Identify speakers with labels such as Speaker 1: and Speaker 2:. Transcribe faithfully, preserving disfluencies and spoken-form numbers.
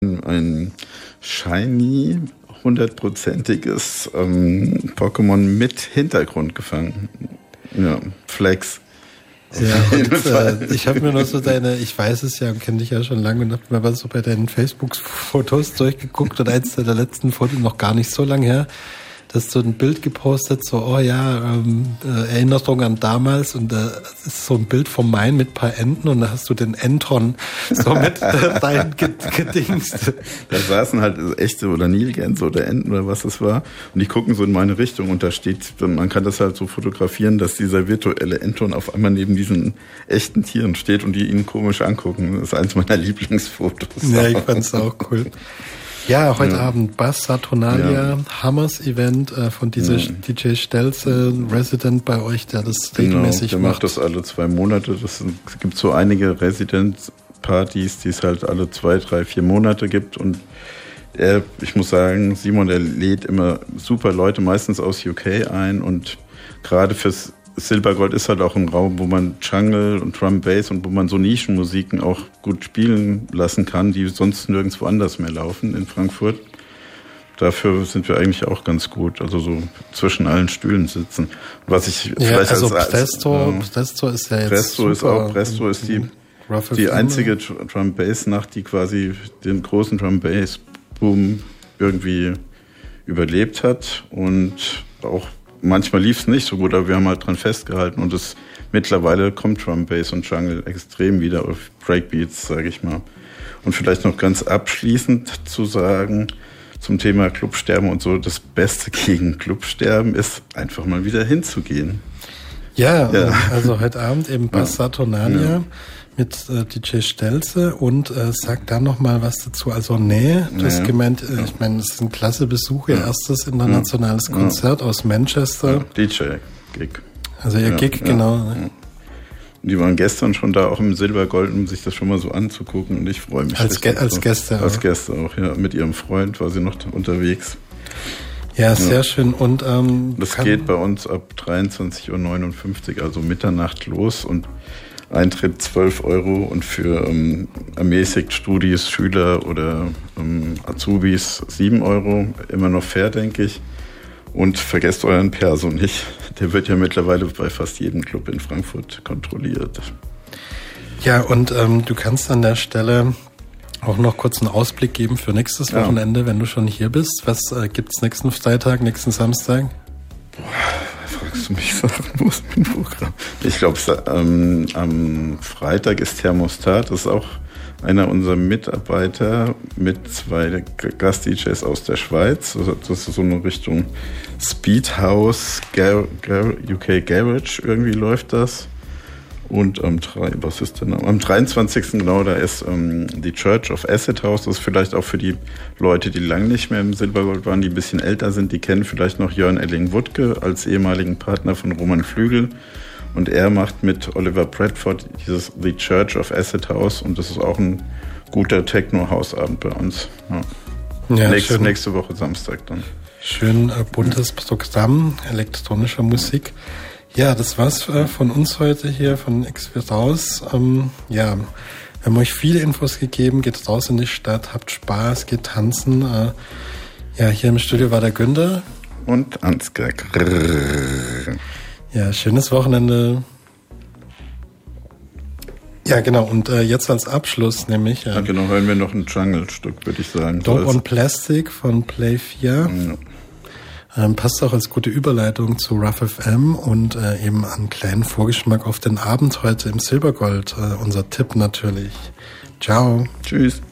Speaker 1: ein shiny, hundertprozentiges ähm, Pokémon mit Hintergrund gefangen. Ja, Flex.
Speaker 2: Ja, und, äh, ich habe mir noch so deine, ich weiß es ja und kenne dich ja schon lange und habe mir mal so bei deinen Facebook-Fotos durchgeguckt und eins der letzten Fotos, noch gar nicht so lange her, dass du ein Bild gepostet, so, oh ja, ähm, äh, Erinnerung an damals und da äh, ist so ein Bild vom Main mit ein paar Enten und da hast du den Entron so mit äh, dein gedingst.
Speaker 1: Da saßen halt echte oder Nilgänse oder Enten oder was es war und die gucken so in meine Richtung und da steht, man kann das halt so fotografieren, dass dieser virtuelle Entron auf einmal neben diesen echten Tieren steht und die ihn komisch angucken. Das ist eins meiner Lieblingsfotos.
Speaker 2: Ja, ich fand's auch cool. Ja, heute ja. Abend Bass Saturnalia, ja. Hammers Event äh, von dieser ja. D J Stelze, Resident bei euch, der das regelmäßig
Speaker 1: genau, der macht. Der macht das alle zwei Monate. Das sind, es gibt so einige Resident-Partys, die es halt alle zwei, drei, vier Monate gibt. Und er, ich muss sagen, Simon, der lädt immer super Leute, meistens aus U K ein. Und gerade fürs Silbergold ist halt auch ein Raum, wo man Jungle und Drum Bass und wo man so Nischenmusiken auch gut spielen lassen kann, die sonst nirgendwo anders mehr laufen in Frankfurt. Dafür sind wir eigentlich auch ganz gut, also so zwischen allen Stühlen sitzen. Was ich
Speaker 2: ja,
Speaker 1: vielleicht
Speaker 2: also
Speaker 1: als,
Speaker 2: Presto,
Speaker 1: als, äh,
Speaker 2: Presto ist ja jetzt
Speaker 1: Presto
Speaker 2: super.
Speaker 1: ist auch Presto ist die die einzige Drum Bass Nacht, die quasi den großen Drum Bass Boom irgendwie überlebt hat und auch manchmal lief es nicht so gut, aber wir haben halt dran festgehalten und es mittlerweile kommt Drum Bass und Jungle extrem wieder auf Breakbeats, sage ich mal. Und vielleicht noch ganz abschließend zu sagen zum Thema Clubsterben und so, das Beste gegen Clubsterben ist einfach mal wieder hinzugehen.
Speaker 2: Ja, ja. Also heute Abend eben Bass Saturnalia ja. mit äh, D J Stelze und äh, sag da noch mal was dazu. Also nee, du hast ja. gemeint, äh, ich meine, das ist ein klasse Besuch, ihr ja. erstes internationales ja. Konzert ja. aus Manchester. Ja,
Speaker 1: D J-Gig.
Speaker 2: Also ihr ja. Gig, ja. genau. Ja.
Speaker 1: Die waren gestern schon da, auch im Silbergold, um sich das schon mal so anzugucken und ich freue mich.
Speaker 2: Als, Ge- als Gäste
Speaker 1: auch. Als Gäste auch, ja. Mit ihrem Freund war sie noch unterwegs.
Speaker 2: Ja, sehr ja. schön. Und ähm,
Speaker 1: das geht bei uns ab dreiundzwanzig Uhr neunundfünfzig, also Mitternacht los und Eintritt zwölf Euro und für ähm, ermäßigt Studis, Schüler oder ähm, Azubis sieben Euro. Immer noch fair, denke ich. Und vergesst euren Perso nicht. Der wird ja mittlerweile bei fast jedem Club in Frankfurt kontrolliert.
Speaker 2: Ja, und ähm, du kannst an der Stelle auch noch kurz einen Ausblick geben für nächstes ja. Wochenende, wenn du schon hier bist. Was äh, gibt's nächsten Freitag, nächsten Samstag?
Speaker 1: Boah, fragst du mich Sachen, wo ist mein Programm? Ich glaube, ähm, am Freitag ist Thermostat, das ist auch einer unserer Mitarbeiter mit zwei Gast-D Js aus der Schweiz. Das ist so eine Richtung Speedhouse, Gar- Gar- U K Garage, irgendwie läuft das. Und am drei, was ist denn am dreiundzwanzigsten genau, da ist ähm, die Church of Acid House. Das ist vielleicht auch für die Leute, die lange nicht mehr im Silbergold waren, die ein bisschen älter sind, die kennen vielleicht noch Jörn Elling-Wutke als ehemaligen Partner von Roman Flügel. Und er macht mit Oliver Bradford dieses The Church of Acid House und das ist auch ein guter Techno-Hausabend bei uns. Ja. Ja, nächste, nächste Woche Samstag dann.
Speaker 2: Schön äh, buntes Programm elektronischer Musik. Ja, das war's äh, von uns heute hier von X wird raus. Ähm, ja, wir haben euch viele Infos gegeben. Geht raus in die Stadt, habt Spaß, geht tanzen. Äh, ja, hier im Studio war der Günther.
Speaker 1: Und Ansgar.
Speaker 2: Ja, schönes Wochenende. Ja, genau. Und äh, jetzt als Abschluss nämlich. Äh,
Speaker 1: ja, genau, hören wir noch ein Jungle-Stück, würde ich sagen.
Speaker 2: Dog on Plastic von Play vier. Ja. Ähm, passt auch als gute Überleitung zu Rough F M und äh, eben einen kleinen Vorgeschmack auf den Abend heute im Silbergold. Äh, unser Tipp natürlich. Ciao.
Speaker 1: Tschüss.